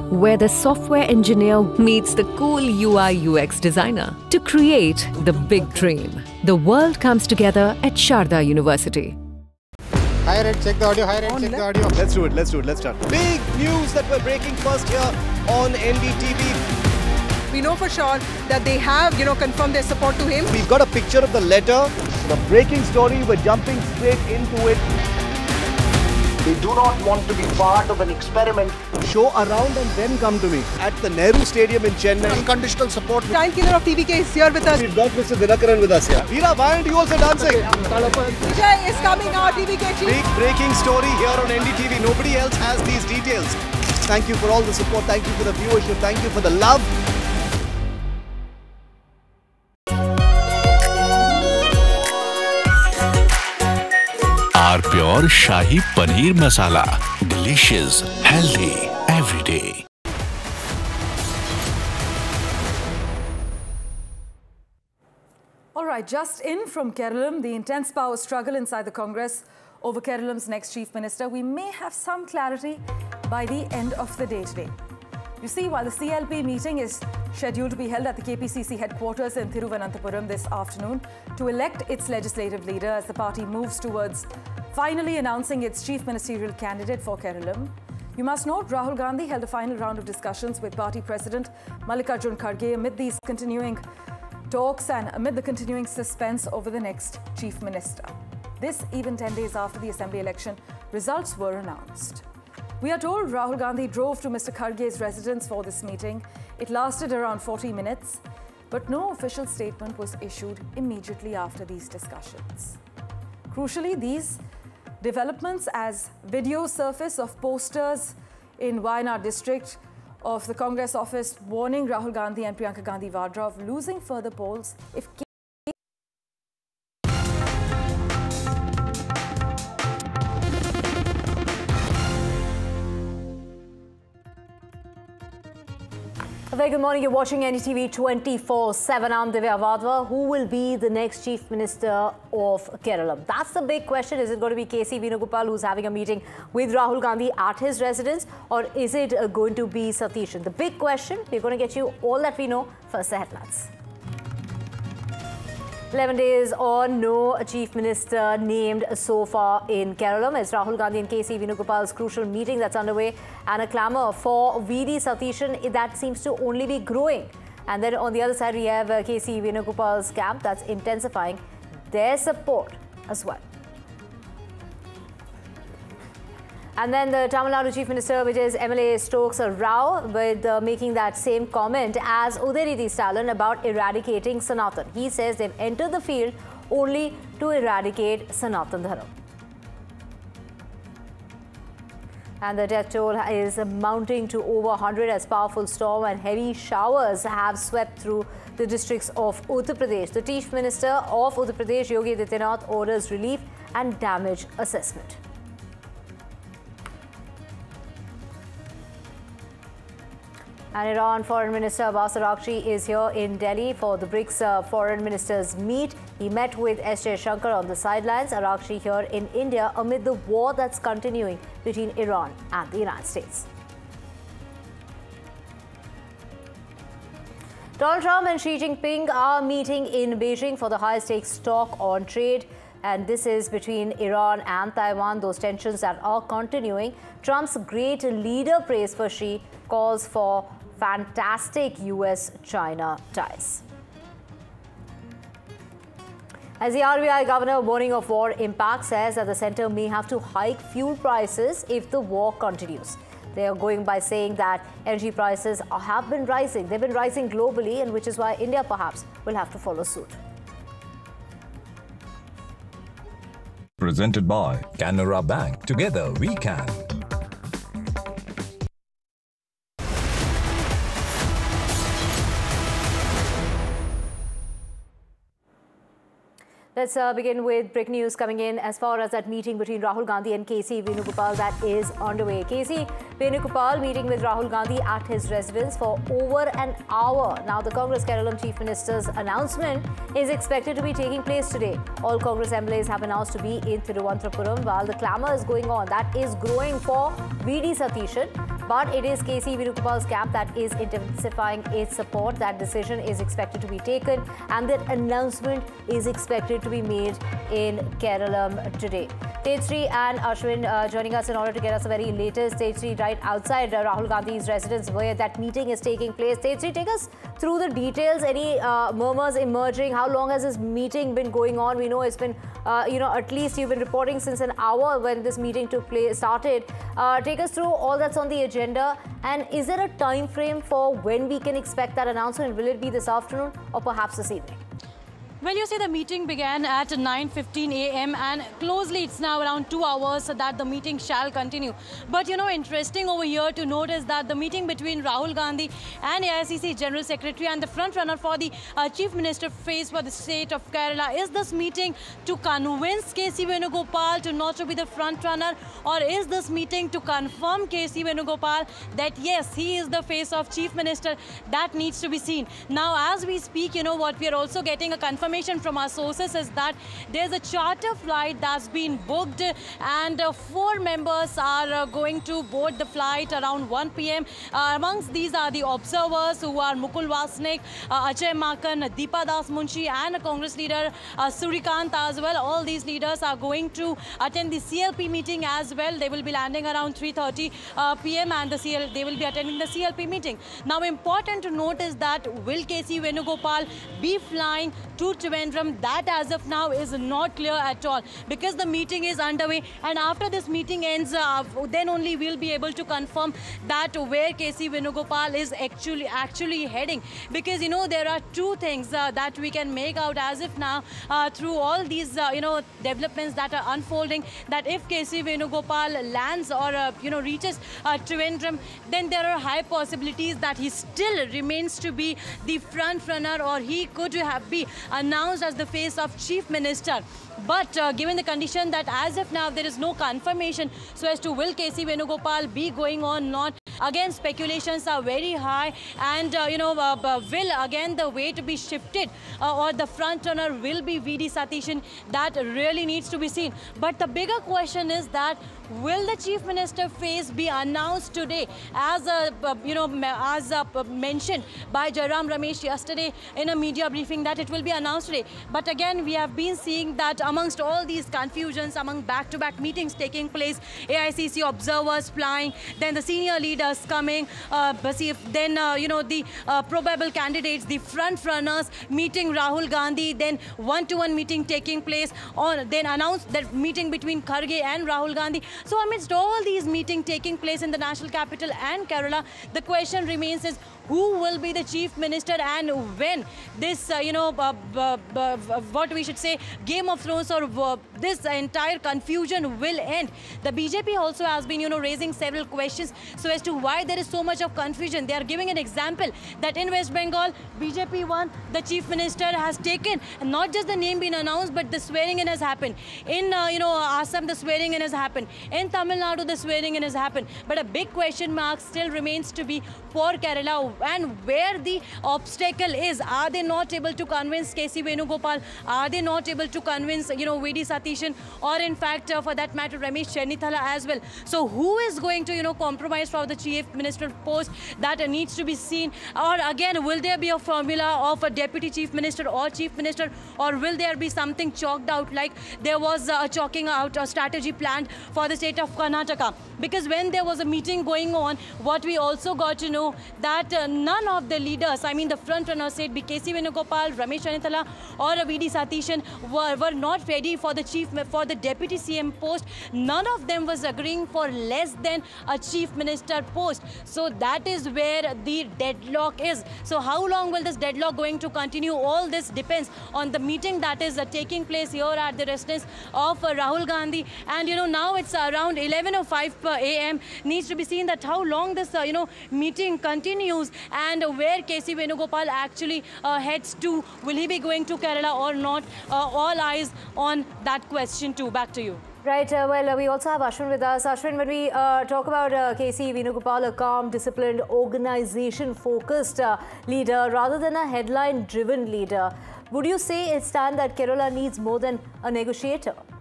where the software engineer meets the cool UI UX designer to create the big dream. The world comes together at Sharda University. Hi Red, check the audio. Hi Red, check the audio. Let's do it. Let's start. Big news that we're breaking first here on NDTV. We know for sure that they have, confirmed their support to him. We've got a picture of the letter. The breaking story, we're jumping straight into it. They do not want to be part of an experiment. Show around and then come to me. At the Nehru Stadium in Chennai. Unconditional support. Giant killer of TVK is here with us. We've got Mr. Dinakaran with us here. Veera, why aren't you also dancing? Vijay is coming out, TVK chief. Big breaking story here on NDTV. Nobody else has these details. Thank you for all the support. Thank you for the viewership. Thank you for the love. Our pure Shahi Paneer Masala. Delicious, healthy, every day. All right, just in from Keralam, the intense power struggle inside the Congress over Keralam's next chief minister. We may have some clarity by the end of the day today. You see, while the CLP meeting is scheduled to be held at the KPCC headquarters in Thiruvananthapuram this afternoon to elect its legislative leader as the party moves towards finally announcing its chief ministerial candidate for Keralam. You must note Rahul Gandhi held a final round of discussions with party president Mallikarjun Kharge amid these continuing talks and amid the continuing suspense over the next chief minister. This even 10 days after the assembly election results were announced. We are told Rahul Gandhi drove to Mr. Kharge's residence for this meeting. It lasted around 40 minutes, but no official statement was issued immediately after these discussions. Crucially, these developments as videos surface of posters in Wayanad district of the Congress office warning Rahul Gandhi and Priyanka Gandhi Vadra of losing further polls if Very good morning. You're watching NDTV 24/7. I'm Divya Vadva. Who will be the next Chief Minister of Kerala? That's the big question. Is it going to be KC Venugopal, who's having a meeting with Rahul Gandhi at his residence, or is it going to be Satishan? The big question. We're going to get you all that we know. First, the headlines. 11 days on, no chief minister named so far in Kerala. It's Rahul Gandhi and KC Venugopal's crucial meeting that's underway, and a clamour for VD Satishan that seems to only be growing. And then on the other side, we have KC Venugopal's camp that's intensifying their support as well. And then the Tamil Nadu Chief Minister, which is MLA Stokes Rao, with making that same comment as Udaynithi Stalin about eradicating Sanatan. He says they've entered the field only to eradicate Sanatan Dharma. And the death toll is mounting to over 100 as powerful storm and heavy showers have swept through the districts of Uttar Pradesh. The Chief Minister of Uttar Pradesh, Yogi Adityanath, orders relief and damage assessment. And Iran Foreign Minister Abbas Araghchi is here in Delhi for the BRICS Foreign Ministers meet. He met with S. Jaishankar on the sidelines. Araghchi here in India amid the war that's continuing between Iran and the United States. Donald Trump and Xi Jinping are meeting in Beijing for the high-stakes talk on trade. And this is between Iran and Taiwan, those tensions that are continuing. Trump's great leader praise for Xi, calls for fantastic US-China ties. As the RBI governor warning of war impact says that the centre may have to hike fuel prices if the war continues. They are going by saying that energy prices have been rising. They've been rising globally, and which is why India perhaps will have to follow suit. Presented by Canara Bank. Together we can. Let's begin with breaking news coming in as far as that meeting between Rahul Gandhi and KC Venugopal that is underway. KC Venugopal meeting with Rahul Gandhi at his residence for over an hour. Now, the Congress Kerala Chief Minister's announcement is expected to be taking place today. All Congress MLAs have announced to be in Thiruvananthapuram while the clamour is going on. That is growing for VD Satishan. but it is KC Venugopal's camp that is intensifying its support. That decision is expected to be taken, and that announcement is expected to be made in Kerala today. Tejasri and Ashwin joining us in order to get us the very latest. Tejasri, right outside Rahul Gandhi's residence where that meeting is taking place. Tejasri, take us through the details. Any murmurs emerging? How long has this meeting been going on? We know it's been, at least you've been reporting since an hour when this meeting started. Take us through all that's on the agenda, and is there a time frame for when we can expect that announcement? Will it be this afternoon or perhaps this evening? Well, you see, the meeting began at 9:15 a.m. and closely it's now around 2 hours that the meeting shall continue. But, interesting over here to note is that the meeting between Rahul Gandhi and AICC General Secretary and the front runner for the Chief Minister face for the state of Kerala, is this meeting to convince KC Venugopal to not to be the front runner, or is this meeting to confirm KC Venugopal that yes, he is the face of Chief Minister? That needs to be seen. Now, as we speak, what we are also getting a confirmation from our sources is that there's a charter flight that's been booked, and 4 members are going to board the flight around 1 p.m. Amongst these are the observers, who are Mukul Wasnik, Ajay Makan, Deepa Das Munshi, and Congress leader Surikant as well. All these leaders are going to attend the CLP meeting as well. They will be landing around 3:30 p.m. and they will be attending the CLP meeting. Now, important to note is that will KC Venugopal be flying to Trivandrum? That as of now is not clear at all, because the meeting is underway, and after this meeting ends, then only we'll be able to confirm that where KC Venugopal is actually heading. Because there are 2 things that we can make out as if now through all these developments that are unfolding, that if KC Venugopal lands or reaches Trivandrum, then there are high possibilities that he still remains to be the front runner, or he could be announced as the face of Chief Minister. But given the condition that as of now there is no confirmation so as to will KC Venugopal be going or not, again speculations are very high, and will again the weight be shifted or the front runner will be VD Satishan? That really needs to be seen. But the bigger question is that will the Chief Minister face be announced today, as mentioned by Jairam Ramesh yesterday in a media briefing, that it will be announced today. But again, we have been seeing that amongst all these confusions, among back-to-back meetings taking place, AICC observers flying, then the senior leaders coming, then the probable candidates, the front runners meeting Rahul Gandhi, then one-to-one meeting taking place, then announced that meeting between Kharge and Rahul Gandhi. So amidst all these meetings taking place in the national capital and Kerala, the question remains is who will be the Chief Minister, and when this, what we should say, Game of Thrones or this entire confusion will end. The BJP also has been, raising several questions so as to why there is so much of confusion. They are giving an example that in West Bengal, BJP won, the Chief Minister has taken, and not just the name being announced, but the swearing in has happened. In, Assam, the swearing in has happened. In Tamil Nadu, the swearing in has happened. But a big question mark still remains to be for Kerala, and where the obstacle is. Are they not able to convince KC Venugopal? Are they not able to convince, VD Satishan, or in fact, for that matter, Ramesh Chennithala as well? So who is going to, compromise for the Chief Minister post? That needs to be seen. Or again, will there be a formula of a Deputy Chief Minister or Chief Minister, or will there be something chalked out like there was a chalking out a strategy planned for the state of Karnataka? Because when there was a meeting going on, what we also got to know that none of the leaders, I mean the front runners, said KC Venugopal, Ramesh Chennithala or VD Satishan were not ready for the Deputy CM post. None of them was agreeing for less than a Chief Minister post. So that is where the deadlock is. So how long will this deadlock going to continue? All this depends on the meeting that is taking place here at the residence of Rahul Gandhi. And now it's around 11:05 a.m. Needs to be seen that how long this meeting continues, and where KC Venugopal actually heads to. Will he be going to Kerala or not? All eyes on that question too. Back to you. Right, well, we also have Ashwin with us. Ashwin, when we talk about KC Venugopal, a calm, disciplined, organization-focused leader rather than a headline-driven leader, would you say it's time that Kerala needs more than a negotiator?